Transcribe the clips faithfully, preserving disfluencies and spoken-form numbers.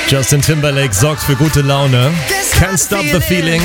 Justin Timberlake sorgt für gute Laune. Can't Stop the Feeling.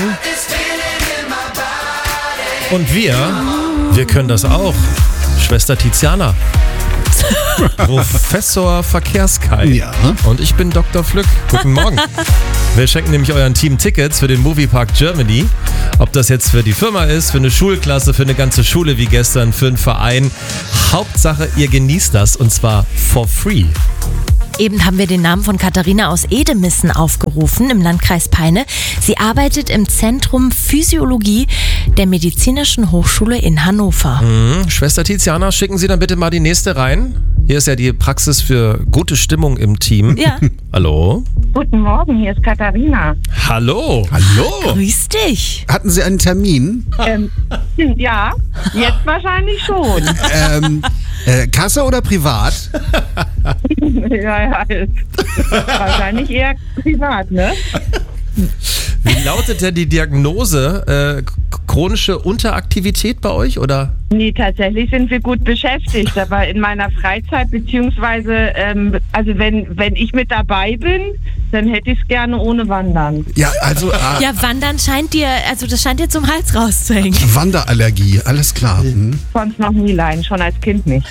Und wir, wir können das auch. Schwester Tiziana. Professor Verkehrskai. Ja. Und ich bin Doktor Flück. Guten Morgen. Wir schenken nämlich euren Team Tickets für den Moviepark Germany. Ob das jetzt für die Firma ist, für eine Schulklasse, für eine ganze Schule wie gestern, für einen Verein. Hauptsache, ihr genießt das und zwar for free. Eben haben wir den Namen von Katharina aus Edemissen aufgerufen im Landkreis Peine. Sie arbeitet im Zentrum Physiologie der Medizinischen Hochschule in Hannover. Mhm. Schwester Tiziana, schicken Sie dann bitte mal die nächste rein. Hier ist ja die Praxis für gute Stimmung im Team. Ja. Hallo? Guten Morgen, hier ist Katharina. Hallo? Hallo. Grüß dich. Hatten Sie einen Termin? Ähm, ja, jetzt wahrscheinlich schon. ähm, äh, Kasse oder privat? ja, ja, ist wahrscheinlich eher privat, ne? Wie lautet denn die Diagnose? Äh, chronische Unteraktivität bei euch, oder? Nee, tatsächlich sind wir gut beschäftigt, aber in meiner Freizeit, beziehungsweise, ähm, also wenn, wenn ich mit dabei bin, dann hätte ich es gerne ohne Wandern. Ja, also äh, Ja, Wandern scheint dir, also das scheint dir zum Hals rauszuhängen. Wanderallergie, alles klar. Mhm. Sonst noch nie leiden, schon als Kind nicht.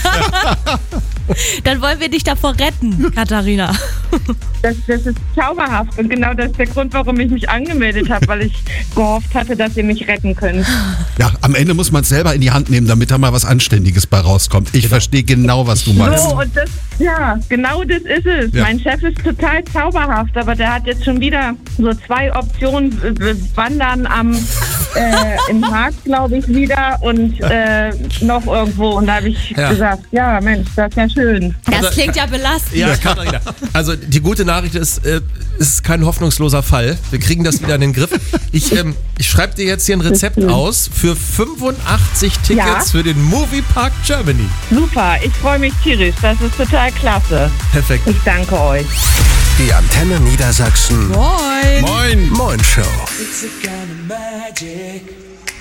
Dann wollen wir dich davor retten, Katharina. Das, das ist zauberhaft und genau das ist der Grund, warum ich mich angemeldet habe, weil ich gehofft hatte, dass ihr mich retten könnt. Ja, am Ende muss man es selber in die Hand nehmen, damit da mal was Anständiges bei rauskommt. Ich verstehe genau, was du meinst. So, und das, ja, genau das ist es. Ja. Mein Chef ist total zauberhaft, aber der hat jetzt schon wieder so zwei Optionen, äh, Wandern am äh, im Harz, glaube ich, wieder und äh, noch irgendwo. Und da habe ich Ja. gesagt, ja Mensch, das ist ja schön. Das Also, klingt ja belastend. Ja, Katharina. Also die gute Nachricht ist, äh, es ist kein hoffnungsloser Fall. Wir kriegen das wieder in den Griff. Ich, ähm, ich schreibe dir jetzt hier ein Rezept aus für fünfundachtzig Tickets Ja. für den Moviepark Germany. Super, ich freue mich tierisch. Das ist total klasse. Perfekt. Ich danke euch. Die Antenne Niedersachsen Moin. Moin. Moin Show. It's a kind of magic.